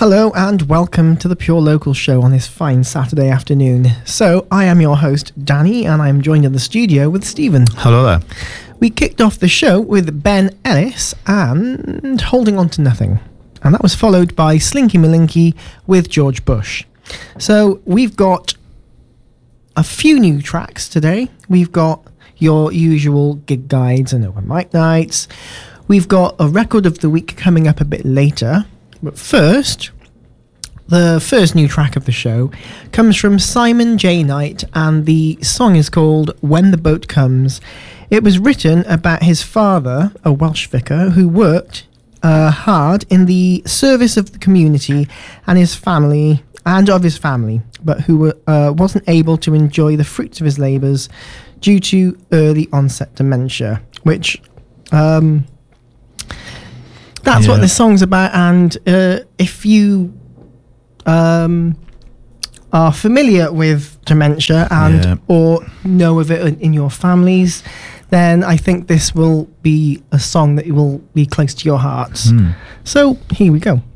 Hello and welcome to the Pure Local Show on this fine Saturday afternoon. So, I am your host, Danny, and I'm joined in the studio with Stephen. Hello there. We kicked off the show with Ben Ellis and Holding On to Nothing. And that was followed by Slinky Malinky with George Bush. So, we've got a few new tracks today. We've got your usual gig guides and open mic nights. We've got a record of the week coming up a bit later. But first, the first new track of the show comes from Simon J. Knight, and the song is called When the Boat Comes. It was written about his father, a Welsh vicar, who worked hard in the service of the community and his family, but who wasn't able to enjoy the fruits of his labours due to early onset dementia, which... That's what this song's about, and if you are familiar with dementia and or know of it in your families, then I think this will be a song that will be close to your hearts. So here we go.